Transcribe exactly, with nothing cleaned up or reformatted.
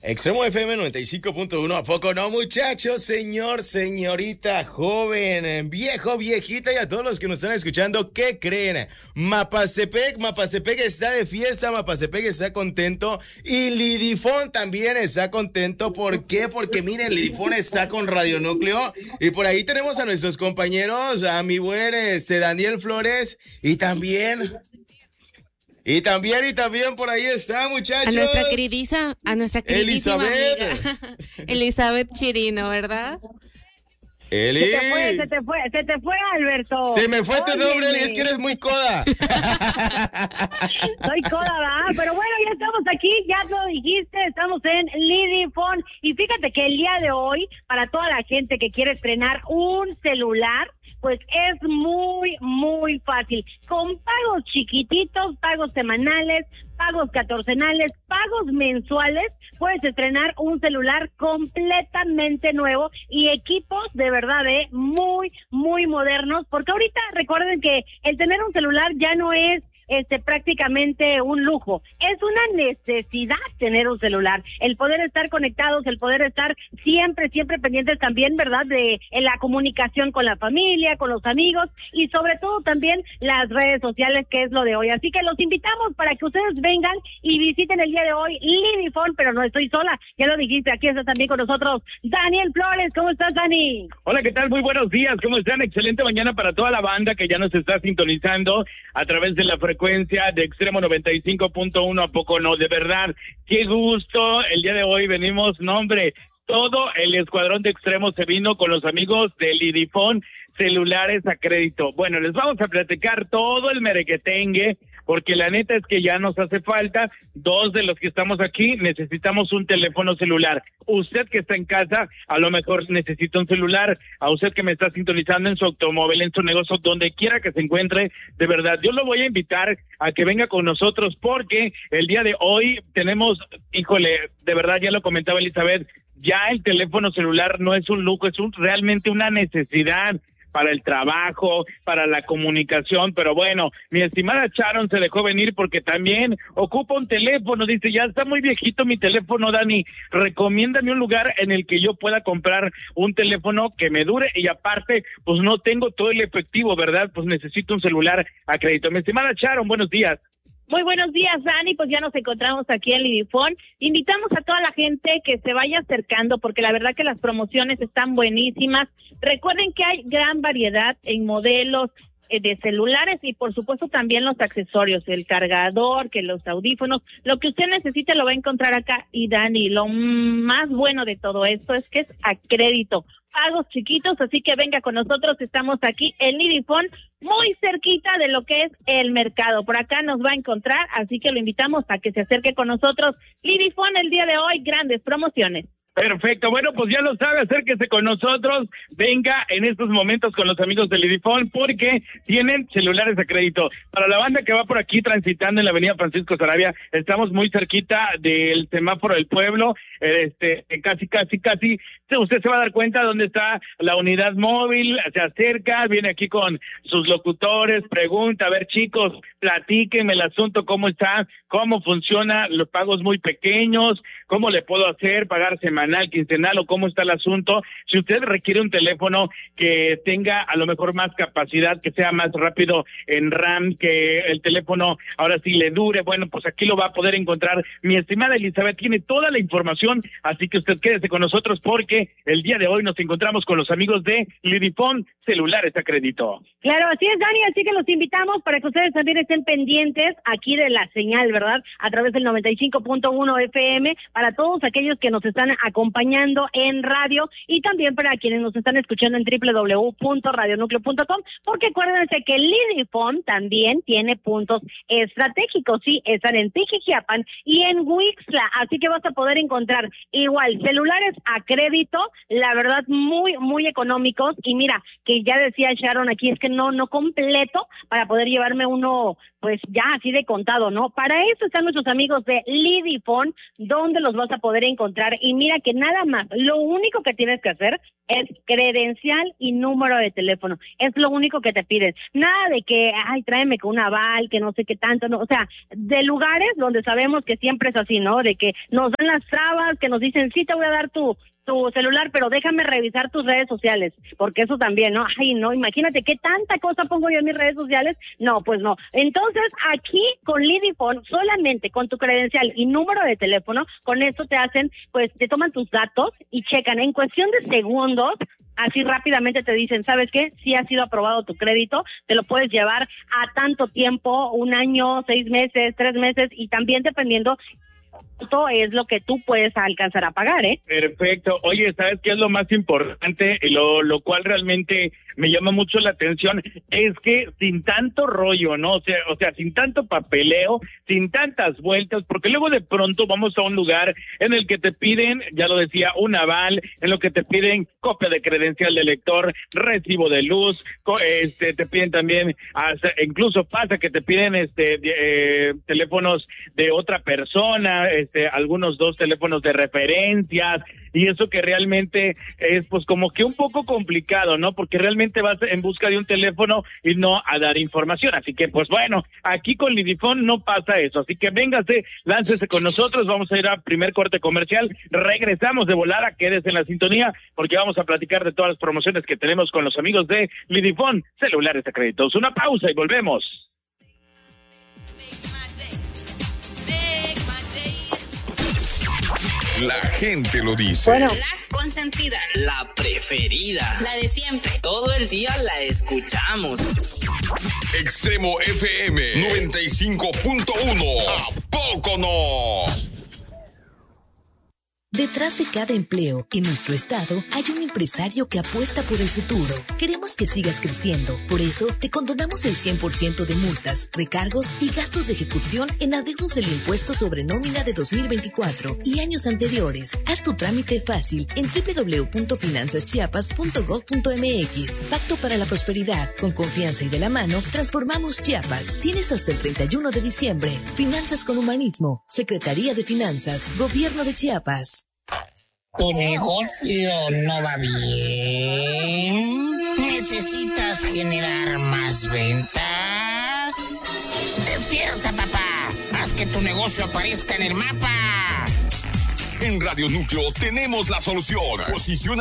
Extremo F M noventa y cinco punto uno, ¿a poco no, muchachos? Señor, señorita, joven, viejo, viejita y a todos los que nos están escuchando, ¿qué creen? Mapastepec, Mapastepec está de fiesta, Mapastepec está contento y Lidifón también está contento. ¿Por qué? Porque miren, Lidifón está con Radio Núcleo y por ahí tenemos a nuestros compañeros, a mi buen este, Daniel Flores y también... Y también, y también por ahí está, muchachos. A nuestra queridísima, a nuestra queridísima Elizabeth. amiga, Elizabeth Chirino, ¿verdad? Eli. Se te fue, se te fue, se te fue, Alberto. Se me fue tu Óyeme. nombre, Eli, es que eres muy coda. Soy coda, ¿verdad? Pero bueno, ya estamos aquí, ya lo dijiste, estamos en Lidifón. Y fíjate que el día de hoy, para toda la gente que quiere estrenar un celular, pues es muy, muy fácil. Con pagos chiquititos, pagos semanales, pagos catorcenales, pagos mensuales, puedes estrenar un celular completamente nuevo y equipos de verdad, ¿eh? muy, muy modernos, porque ahorita recuerden que el tener un celular ya no es este prácticamente un lujo, es una necesidad tener un celular, el poder estar conectados, el poder estar siempre, siempre pendientes también, ¿verdad?, de en la comunicación con la familia, con los amigos y sobre todo también las redes sociales, que es lo de hoy. Así que los invitamos para que ustedes vengan y visiten el día de hoy Lidifón, pero no estoy sola, ya lo dijiste, aquí está también con nosotros Daniel Flores. ¿Cómo estás, Dani? Hola, ¿qué tal? Muy buenos días, ¿cómo están? Excelente mañana para toda la banda que ya nos está sintonizando a través de la frecuencia frecuencia de Extremo noventa y cinco punto uno, ¿a poco no? De verdad, qué gusto. El día de hoy venimos, no hombre, todo el escuadrón de Extremo se vino con los amigos de Lidifón Celulares a Crédito. Bueno, les vamos a platicar todo el merequetengue, porque la neta es que ya nos hace falta, dos de los que estamos aquí necesitamos un teléfono celular. Usted que está en casa, a lo mejor necesita un celular. A usted que me está sintonizando en su automóvil, en su negocio, donde quiera que se encuentre, de verdad, yo lo voy a invitar a que venga con nosotros, porque el día de hoy tenemos, híjole, de verdad, ya lo comentaba Elizabeth, ya el teléfono celular no es un lujo, es un, realmente una necesidad para el trabajo, para la comunicación, pero bueno, mi estimada Sharon se dejó venir porque también ocupa un teléfono, dice, ya está muy viejito mi teléfono, Dani, recomiéndame un lugar en el que yo pueda comprar un teléfono que me dure y aparte, pues no tengo todo el efectivo, ¿verdad? Pues necesito un celular a crédito. Mi estimada Sharon, buenos días. Muy buenos días, Dani, pues ya nos encontramos aquí en Lidifón. Invitamos a toda la gente que se vaya acercando porque la verdad que las promociones están buenísimas. Recuerden que hay gran variedad en modelos eh, de celulares y por supuesto también los accesorios, el cargador, que los audífonos, lo que usted necesite lo va a encontrar acá. Y Dani, lo más bueno de todo esto es que es a crédito, pagos chiquitos, así que venga con nosotros, estamos aquí en Lidifón, muy cerquita de lo que es el mercado, por acá nos va a encontrar, así que lo invitamos a que se acerque con nosotros. Lidifón, el día de hoy, grandes promociones. Perfecto, bueno, pues ya lo sabe, acérquese con nosotros, venga en estos momentos con los amigos de Lidifón, porque tienen celulares a crédito. Para la banda que va por aquí transitando en la avenida Francisco Sarabia, estamos muy cerquita del semáforo del pueblo, este, casi, casi, casi, usted se va a dar cuenta dónde está la unidad móvil, se acerca, viene aquí con sus locutores, pregunta, a ver chicos, platíquenme el asunto, cómo está, cómo funciona, los pagos muy pequeños, cómo le puedo hacer, pagar semanal, quincenal o cómo está el asunto. Si usted requiere un teléfono que tenga a lo mejor más capacidad, que sea más rápido en RAM, que el teléfono ahora sí le dure, bueno, pues aquí lo va a poder encontrar. Mi estimada Elizabeth tiene toda la información, así que usted quédese con nosotros porque el día de hoy nos encontramos con los amigos de Lidifón Celulares a Crédito. Claro, así es, Dani, así que los invitamos para que ustedes también estén pendientes aquí de la señal, ¿verdad? A través del noventa y cinco punto uno F M, para todos aquellos que nos están acompañando en radio y también para quienes nos están escuchando en doble u doble u doble u punto radio núcleo punto com, porque acuérdense que Lidifón también tiene puntos estratégicos, sí, están en Tijijiapan y en Huixla, así que vas a poder encontrar igual celulares a crédito, la verdad muy, muy económicos, y mira, que ya decía Sharon aquí, es que no, no completo para poder llevarme uno pues ya así de contado, ¿no? Para eso están nuestros amigos de Lidifone, donde los vas a poder encontrar. Y mira que nada más, lo único que tienes que hacer es credencial y número de teléfono. Es lo único que te piden. Nada de que, ay, tráeme con un aval, que no sé qué tanto, no. O sea, de lugares donde sabemos que siempre es así, ¿no? De que nos dan las trabas, que nos dicen, sí, te voy a dar tu tu celular, pero déjame revisar tus redes sociales, porque eso también, ¿no? Ay, no, imagínate qué tanta cosa pongo yo en mis redes sociales. No, pues no. Entonces, aquí con Lidifone, solamente con tu credencial y número de teléfono, con esto te hacen, pues, te toman tus datos y checan en cuestión de segundos. Así rápidamente te dicen, ¿sabes qué? Si ha sido aprobado tu crédito, te lo puedes llevar a tanto tiempo, un año, seis meses, tres meses, y también dependiendo esto es lo que tú puedes alcanzar a pagar, ¿eh? Perfecto. Oye, ¿sabes qué es lo más importante? Lo, lo cual realmente me llama mucho la atención, es que sin tanto rollo, ¿no? O sea, o sea, sin tanto papeleo, sin tantas vueltas, porque luego de pronto vamos a un lugar en el que te piden, ya lo decía, un aval, en lo que te piden copia de credencial de lector, recibo de luz, este, te piden también, hasta, incluso pasa que te piden este eh, teléfonos de otra persona, este, algunos dos teléfonos de referencias, y eso que realmente es pues como que un poco complicado, ¿no? Porque realmente vas en busca de un teléfono y no a dar información. Así que pues bueno, aquí con Lidifone no pasa eso. Así que véngase, láncese con nosotros, vamos a ir a primer corte comercial, regresamos de volada, quédese en la sintonía, porque vamos a platicar de todas las promociones que tenemos con los amigos de Lidifone, celulares a créditos. Una pausa y volvemos. La gente lo dice. Bueno. La consentida, la preferida, la de siempre. Todo el día la escuchamos. Extremo F M noventa y cinco punto uno. ¿A poco no? Detrás de cada empleo en nuestro estado hay un empresario que apuesta por el futuro. Queremos que sigas creciendo. Por eso, te condonamos el cien por ciento de multas, recargos y gastos de ejecución en adeudos del impuesto sobre nómina de dos mil veinticuatro y años anteriores. Haz tu trámite fácil en doble u doble u doble u punto finanzas chiapas punto gob punto eme equis. Pacto para la prosperidad. Con confianza y de la mano, transformamos Chiapas. Tienes hasta el treinta y uno de diciembre. Finanzas con humanismo. Secretaría de Finanzas. Gobierno de Chiapas. ¿Tu negocio no va bien? ¿Necesitas generar más ventas? ¡Despierta, papá! ¡Haz que tu negocio aparezca en el mapa! En Radio Núcleo tenemos la solución. Posiciona